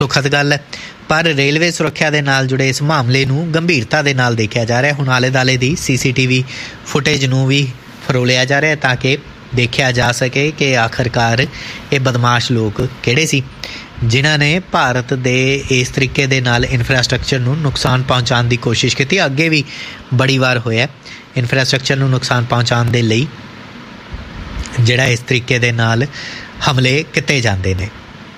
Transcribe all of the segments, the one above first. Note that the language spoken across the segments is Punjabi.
ਸੁਖਦ ਗੱਲ ਹੈ। ਪਰ ਰੇਲਵੇ ਸੁਰੱਖਿਆ ਦੇ ਨਾਲ ਜੁੜੇ ਇਸ ਮਾਮਲੇ ਨੂੰ ਗੰਭੀਰਤਾ ਦੇ ਨਾਲ ਦੇਖਿਆ ਜਾ ਰਿਹਾ। ਹੁਣ ਆਲੇ ਦੁਆਲੇ ਦੀ CCTV ਫੁਟੇਜ ਨੂੰ ਵੀ ਫਰੋਲਿਆ ਜਾ ਰਿਹਾ ਤਾਂ ਕਿ ਦੇਖਿਆ ਜਾ ਸਕੇ ਕਿ ਆਖਰਕਾਰ ਇਹ ਬਦਮਾਸ਼ ਲੋਕ ਕਿਹੜੇ ਸੀ ਜਿਨ੍ਹਾਂ ਨੇ ਭਾਰਤ ਦੇ ਇਸ ਤਰੀਕੇ ਦੇ ਨਾਲ ਇਨਫਰਾਸਟਰਕਚਰ ਨੂੰ ਨੁਕਸਾਨ ਪਹੁੰਚਾਉਣ ਦੀ ਕੋਸ਼ਿਸ਼ ਕੀਤੀ। ਅੱਗੇ ਵੀ ਬੜੀ ਵਾਰ ਹੋਇਆ ਇਨਫਰਾਸਟਰਕਚਰ ਨੂੰ ਨੁਕਸਾਨ ਪਹੁੰਚਾਉਣ ਦੇ ਲਈ ਜਿਹੜਾ ਇਸ ਤਰੀਕੇ ਦੇ ਨਾਲ ਹਮਲੇ ਕੀਤੇ ਜਾਂਦੇ ਨੇ।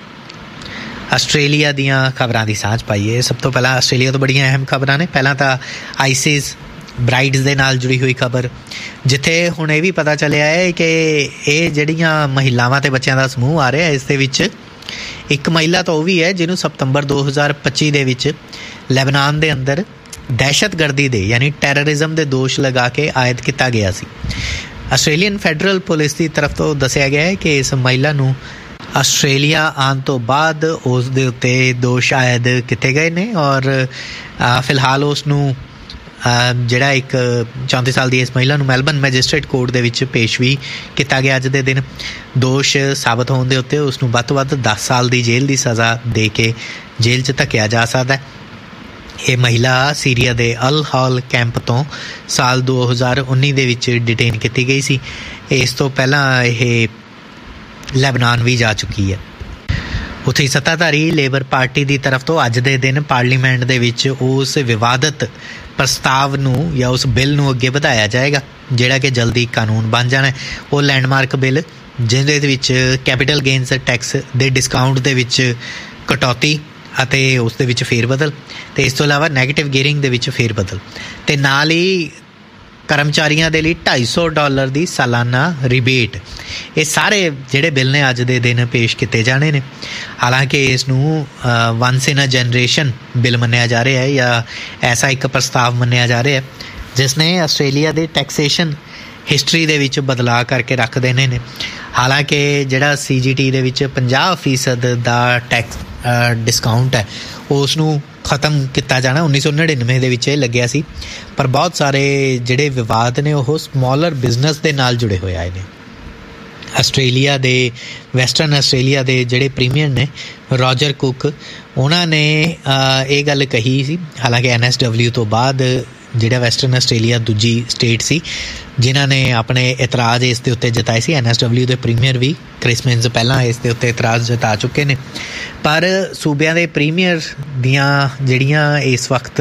ਆਸਟ੍ਰੇਲੀਆ ਦੀਆਂ ਖਬਰਾਂ ਦੀ ਸਾਂਝ ਪਾਈਏ। ਸਭ ਤੋਂ ਪਹਿਲਾਂ ਆਸਟ੍ਰੇਲੀਆ ਤੋਂ ਬੜੀਆਂ ਅਹਿਮ ਖਬਰਾਂ ਨੇ। ਪਹਿਲਾਂ ਤਾਂ ਆਈਸਿਸ ਬਰਾਈਡਸ ਦੇ ਨਾਲ ਜੁੜੀ ਹੋਈ ਖਬਰ, ਜਿੱਥੇ ਹੁਣ ਇਹ ਵੀ ਪਤਾ ਚੱਲਿਆ ਹੈ ਕਿ ਇਹ ਜਿਹੜੀਆਂ ਮਹਿਲਾਵਾਂ ਅਤੇ ਬੱਚਿਆਂ ਦਾ ਸਮੂਹ ਆ ਰਿਹਾ, ਇਸ ਦੇ ਵਿੱਚ ਇੱਕ ਮਹਿਲਾ ਤਾਂ ਉਹ ਵੀ ਹੈ ਜਿਹਨੂੰ ਸਤੰਬਰ 2025 ਦੇ ਵਿੱਚ ਲੈਬਨਾਨ ਦੇ ਅੰਦਰ ਦਹਿਸ਼ਤਗਰਦੀ ਦੇ ਯਾਨੀ ਟੈਰਰਿਜ਼ਮ ਦੇ ਦੋਸ਼ ਲਗਾ ਕੇ ਆਇਦ ਕੀਤਾ ਗਿਆ ਸੀ। ਆਸਟ੍ਰੇਲੀਅਨ ਫੈਡਰਲ ਪੁਲਿਸ ਦੀ ਤਰਫ ਤੋਂ ਦੱਸਿਆ ਗਿਆ ਹੈ ਕਿ ਇਸ ਮਹਿਲਾ ਨੂੰ ਆਸਟ੍ਰੇਲੀਆ ਆਉਣ ਤੋਂ ਬਾਅਦ ਉਸ ਦੇ ਉੱਤੇ ਦੋਸ਼ ਆਇਦ ਕੀਤੇ ਗਏ ਨੇ ਔਰ ਫਿਲਹਾਲ ਉਸ ਨੂੰ ਜਿਹੜਾ ਇੱਕ 34 ਸਾਲ ਦੀ ਇਸ ਮਹਿਲਾ ਨੂੰ ਮੈਲਬਨ ਮੈਜਿਸਟਰੇਟ ਕੋਰਟ ਦੇ ਵਿੱਚ ਪੇਸ਼ ਵੀ ਕੀਤਾ ਗਿਆ ਅੱਜ ਦੇ ਦਿਨ। ਦੋਸ਼ ਸਾਬਤ ਹੋਣ ਦੇ ਉੱਤੇ ਉਸ ਨੂੰ ਵੱਧ ਤੋਂ ਵੱਧ 10 ਸਾਲ ਦੀ ਜੇਲ੍ਹ ਦੀ ਸਜ਼ਾ ਦੇ ਕੇ ਜੇਲ੍ਹ 'ਚ ਧੱਕਿਆ ਜਾ ਸਕਦਾ। ਇਹ ਮਹਿਲਾ ਸੀਰੀਆ ਦੇ ਅਲ ਹੌਲ ਕੈਂਪ ਤੋਂ ਸਾਲ 2019 ਦੇ ਵਿੱਚ ਡਿਟੇਨ ਕੀਤੀ ਗਈ ਸੀ। ਇਸ ਤੋਂ ਪਹਿਲਾਂ ਇਹ ਲੈਬਨਾਨ ਵੀ ਜਾ ਚੁੱਕੀ ਹੈ। ਉੱਥੇ ਸੱਤਾਧਾਰੀ ਲੇਬਰ ਪਾਰਟੀ ਦੀ ਤਰਫ ਤੋਂ ਅੱਜ ਦੇ ਦਿਨ ਪਾਰਲੀਮੈਂਟ ਦੇ ਵਿੱਚ ਉਸ ਵਿਵਾਦਤ ਪ੍ਰਸਤਾਵ ਨੂੰ ਜਾਂ ਉਸ ਬਿੱਲ ਨੂੰ ਅੱਗੇ ਵਧਾਇਆ ਜਾਏਗਾ ਜਿਹੜਾ ਕਿ ਜਲਦੀ ਕਾਨੂੰਨ ਬਣ ਜਾਣਾ। ਉਹ ਲੈਂਡਮਾਰਕ ਬਿੱਲ ਜਿਹਦੇ ਵਿੱਚ ਕੈਪੀਟਲ ਗੇਨਸ ਟੈਕਸ ਦੇ ਡਿਸਕਾਊਂਟ ਦੇ ਵਿੱਚ ਕਟੌਤੀ ਅਤੇ ਉਸ ਦੇ ਵਿੱਚ ਫੇਰਬਦਲ, ਅਤੇ ਇਸ ਤੋਂ ਇਲਾਵਾ ਨੈਗੇਟਿਵ ਗੀਅਰਿੰਗ ਦੇ ਵਿੱਚ ਫੇਰਬਦਲ, ਅਤੇ ਨਾਲ ਹੀ ਕਰਮਚਾਰੀਆਂ ਦੇ ਲਈ $250 ਦੀ ਸਾਲਾਨਾ ਰਿਬੇਟ। ਇਹ ਸਾਰੇ ਜਿਹੜੇ ਬਿੱਲ ਨੇ ਅੱਜ ਦੇ ਦਿਨ ਪੇਸ਼ ਕੀਤੇ ਜਾਣੇ ਨੇ। ਹਾਲਾਂਕਿ ਇਸ ਨੂੰ ਵਨਸ ਇਨ ਅ ਜਨਰੇਸ਼ਨ ਬਿੱਲ ਮੰਨਿਆ ਜਾ ਰਿਹਾ ਹੈ ਜਾਂ ਐਸਾ ਇੱਕ ਪ੍ਰਸਤਾਵ ਮੰਨਿਆ ਜਾ ਰਿਹਾ ਜਿਸ ਨੇ ਆਸਟ੍ਰੇਲੀਆ ਦੇ ਟੈਕਸੇਸ਼ਨ ਹਿਸਟਰੀ ਦੇ ਵਿੱਚ ਬਦਲਾਅ ਕਰਕੇ ਰੱਖ ਦੇਣੇ ਨੇ। ਹਾਲਾਂਕਿ ਜਿਹੜਾ CGT ਦੇ ਵਿੱਚ 50% ਦਾ ਟੈਕਸ ਡਿਸਕਾਊਂਟ ਹੈ ਉਸ ਨੂੰ ਖਤਮ ਕੀਤਾ ਜਾਣਾ 1999 ਦੇ ਵਿੱਚ ਇਹ ਲੱਗਿਆ ਸੀ। ਪਰ ਬਹੁਤ ਸਾਰੇ ਜਿਹੜੇ ਵਿਵਾਦ ਨੇ ਉਹ ਸਮੋਲਰ ਬਿਜ਼ਨਸ ਦੇ ਨਾਲ ਜੁੜੇ ਹੋਏ ਆਏ ਨੇ। ਆਸਟ੍ਰੇਲੀਆ ਦੇ ਵੈਸਟਰਨ ਆਸਟ੍ਰੇਲੀਆ ਦੇ ਜਿਹੜੇ ਪ੍ਰੀਮੀਅਰ ਨੇ ਰੋਜਰ ਕੁੱਕ, ਉਹਨਾਂ ਨੇ ਇਹ ਗੱਲ ਕਹੀ ਸੀ। ਹਾਲਾਂਕਿ NSW ਤੋਂ ਬਾਅਦ ਜਿਹੜਾ ਵੈਸਟਰਨ ਆਸਟ੍ਰੇਲੀਆ ਦੂਜੀ ਸਟੇਟ ਸੀ ਜਿਨ੍ਹਾਂ ਨੇ ਆਪਣੇ ਇਤਰਾਜ਼ ਇਸ ਦੇ ਉੱਤੇ ਜਤਾਏ ਸੀ। NSW ਦੇ ਪ੍ਰੀਮੀਅਰ ਵੀ ਕ੍ਰਿਸਮਸ ਪਹਿਲਾਂ ਇਸ ਦੇ ਉੱਤੇ ਇਤਰਾਜ਼ ਜਤਾ ਚੁੱਕੇ ਨੇ। ਪਰ ਸੂਬਿਆਂ ਦੇ ਪ੍ਰੀਮੀਅਰ ਦੀਆਂ ਜਿਹੜੀਆਂ ਇਸ ਵਕਤ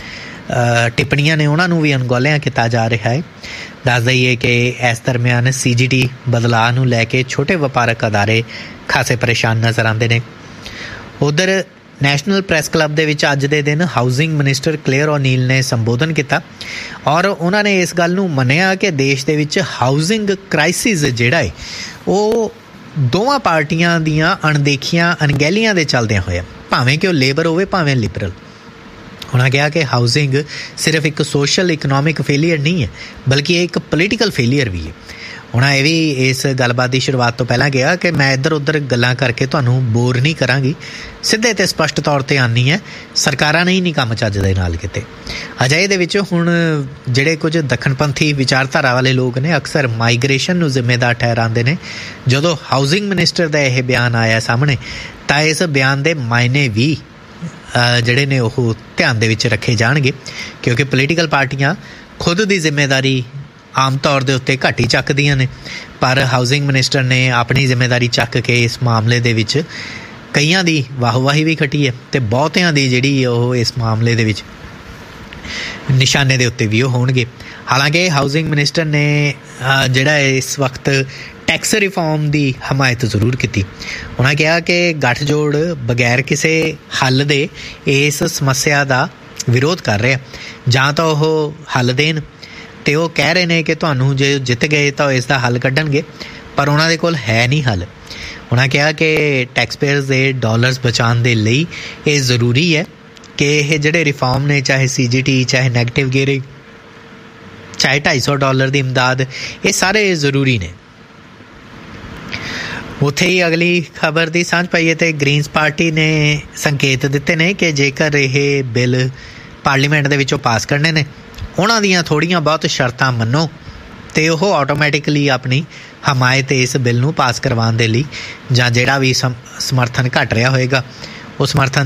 ਟਿੱਪਣੀਆਂ ਨੇ ਉਹਨਾਂ ਨੂੰ ਵੀ ਅਣਗੌਲਿਆਂ ਕੀਤਾ ਜਾ ਰਿਹਾ ਹੈ। ਦੱਸ ਦਈਏ ਕਿ ਇਸ ਦਰਮਿਆਨ CGT ਬਦਲਾਅ ਨੂੰ ਲੈ ਕੇ ਛੋਟੇ ਵਪਾਰਕ ਅਦਾਰੇ ਖਾਸੇ ਪਰੇਸ਼ਾਨ ਨਜ਼ਰ ਆਉਂਦੇ ਨੇ। ਉੱਧਰ ਨੈਸ਼ਨਲ ਪ੍ਰੈਸ ਕਲੱਬ ਦੇ ਵਿੱਚ ਅੱਜ ਦੇ ਦਿਨ ਹਾਊਸਿੰਗ ਮਿਨਿਸਟਰ ਕਲੇਅਰ ਓਨੀਲ ਨੇ ਸੰਬੋਧਨ ਕੀਤਾ ਔਰ ਉਹਨਾਂ ਨੇ ਇਸ ਗੱਲ ਨੂੰ ਮੰਨਿਆ ਕਿ ਦੇਸ਼ ਦੇ ਵਿੱਚ ਹਾਊਸਿੰਗ ਕ੍ਰਾਈਸਿਸ ਜਿਹੜਾ ਹੈ ਉਹ ਦੋਵਾਂ ਪਾਰਟੀਆਂ ਦੀਆਂ ਅਣਦੇਖੀਆਂ ਅਣਗਹਿਲੀਆਂ ਦੇ ਚੱਲਦਿਆਂ ਹੋਇਆ, ਭਾਵੇਂ ਕਿ ਉਹ ਲੇਬਰ ਹੋਵੇ ਭਾਵੇਂ ਲਿਬਰਲ। ਉਹਨਾਂ ਕਿਹਾ ਕਿ ਹਾਊਸਿੰਗ ਸਿਰਫ ਇੱਕ ਸੋਸ਼ਲ ਇਕਨੋਮਿਕ ਫੇਲੀਅਰ ਨਹੀਂ ਹੈ ਬਲਕਿ ਇਹ ਇੱਕ ਪੋਲੀਟੀਕਲ ਫੇਲੀਅਰ ਵੀ ਹੈ। ਉਹਨਾਂ ਇਹ ਵੀ ਇਸ ਗੱਲਬਾਤ ਦੀ ਸ਼ੁਰੂਆਤ ਤੋਂ ਪਹਿਲਾਂ ਕਿਹਾ ਕਿ ਮੈਂ ਇੱਧਰ ਉੱਧਰ ਗੱਲਾਂ ਕਰਕੇ ਤੁਹਾਨੂੰ ਬੋਰ ਨਹੀਂ ਕਰਾਂਗੀ, ਸਿੱਧੇ ਅਤੇ ਸਪਸ਼ਟ ਤੌਰ 'ਤੇ ਆਉਂਦੀ ਹੈ ਸਰਕਾਰਾਂ ਨੇ ਹੀ ਨਹੀਂ ਕੰਮ ਚੱਜ ਦੇ ਨਾਲ ਕੀਤੇ। ਅਜਿਹੇ ਦੇ ਵਿੱਚ ਹੁਣ ਜਿਹੜੇ ਕੁਝ ਦੱਖਣਪੰਥੀ ਵਿਚਾਰਧਾਰਾ ਵਾਲੇ ਲੋਕ ਨੇ ਅਕਸਰ ਮਾਈਗ੍ਰੇਸ਼ਨ ਨੂੰ ਜ਼ਿੰਮੇਦਾਰ ਠਹਿਰਾਉਂਦੇ ਨੇ। ਜਦੋਂ ਹਾਊਸਿੰਗ ਮਿਨਿਸਟਰ ਦਾ ਇਹ ਬਿਆਨ ਆਇਆ ਸਾਹਮਣੇ ਤਾਂ ਇਸ ਬਿਆਨ ਦੇ ਮਾਇਨੇ ਵੀ ਜਿਹੜੇ ਨੇ ਉਹ ਧਿਆਨ ਦੇ ਵਿੱਚ ਰੱਖੇ ਜਾਣਗੇ, ਕਿਉਂਕਿ ਪੋਲੀਟੀਕਲ ਪਾਰਟੀਆਂ ਖੁਦ ਦੀ ਜ਼ਿੰਮੇਦਾਰੀ ਆਮ ਤੌਰ ਦੇ ਉੱਤੇ ਘੱਟ ਹੀ ਚੱਕਦੀਆਂ ਨੇ, ਪਰ ਹਾਊਸਿੰਗ ਮਿਨਿਸਟਰ ਨੇ ਆਪਣੀ ਜ਼ਿੰਮੇਦਾਰੀ ਚੱਕ ਕੇ ਇਸ ਮਾਮਲੇ ਦੇ ਵਿੱਚ ਕਈਆਂ ਦੀ ਵਾਹਵਾਹੀ ਵੀ ਖੱਟੀ ਹੈ ਅਤੇ ਬਹੁਤਿਆਂ ਦੀ ਜਿਹੜੀ ਉਹ ਇਸ ਮਾਮਲੇ ਦੇ ਵਿੱਚ ਨਿਸ਼ਾਨੇ ਦੇ ਉੱਤੇ ਵੀ ਉਹ ਹੋਣਗੇ। ਹਾਲਾਂਕਿ ਹਾਊਸਿੰਗ ਮਿਨਿਸਟਰ ਨੇ ਜਿਹੜਾ ਇਸ ਵਕਤ ਟੈਕਸ ਰਿਫਾਰਮ ਦੀ ਹਮਾਇਤ ਜ਼ਰੂਰ ਕੀਤੀ। ਉਹਨਾਂ ਕਿਹਾ ਕਿ ਗੱਠਜੋੜ ਬਗੈਰ ਕਿਸੇ ਹੱਲ ਦੇ ਇਸ ਸਮੱਸਿਆ ਦਾ ਵਿਰੋਧ ਕਰ ਰਿਹਾ, ਜਾਂ ਤਾਂ ਉਹ ਹੱਲ ਦੇਣ ਅਤੇ ਉਹ ਕਹਿ ਰਹੇ ਨੇ ਕਿ ਤੁਹਾਨੂੰ ਜੇ ਜਿੱਤ ਗਏ ਤਾਂ ਇਸ ਦਾ ਹੱਲ ਕੱਢਣਗੇ, ਪਰ ਉਹਨਾਂ ਦੇ ਕੋਲ ਹੈ ਨਹੀਂ ਹੱਲ। ਉਹਨਾਂ ਕਿਹਾ ਕਿ ਟੈਕਸ ਪੇਅਰਸ ਦੇ ਡਾਲਰਸ ਬਚਾਉਣ ਦੇ ਲਈ ਇਹ ਜ਼ਰੂਰੀ ਹੈ ਕਿ ਇਹ ਜਿਹੜੇ ਰਿਫਾਰਮ ਨੇ, ਚਾਹੇ CGT, ਚਾਹੇ ਨੈਗੇਟਿਵ ਗੀਅਰਿੰਗ, ਚਾਹੇ $250 ਦੀ ਇਮਦਾਦ, ਇਹ ਸਾਰੇ ਜ਼ਰੂਰੀ ਨੇ। ਉੱਥੇ ਹੀ ਅਗਲੀ ਖਬਰ ਦੀ ਸਾਂਝ ਪਾਈਏ ਅਤੇ ਗ੍ਰੀਨਸ ਪਾਰਟੀ ਨੇ ਸੰਕੇਤ ਦਿੱਤੇ ਨੇ ਕਿ ਜੇਕਰ ਇਹ ਬਿੱਲ ਪਾਰਲੀਮੈਂਟ ਦੇ ਵਿੱਚੋਂ ਪਾਸ ਕਰਨੇ ਨੇ, ਉਹਨਾਂ ਦੀਆਂ ਥੋੜ੍ਹੀਆਂ ਬਹੁਤ ਸ਼ਰਤਾਂ ਮੰਨੋ ਅਤੇ ਉਹ ਆਟੋਮੈਟਿਕਲੀ ਆਪਣੀ ਹਮਾਇਤ ਇਸ ਬਿੱਲ ਨੂੰ ਪਾਸ ਕਰਵਾਉਣ ਦੇ ਲਈ ਜਾਂ ਜਿਹੜਾ ਵੀ ਸਮਰਥਨ ਘਟ ਰਿਹਾ ਹੋਏਗਾ ਉਹ ਸਮਰਥਨ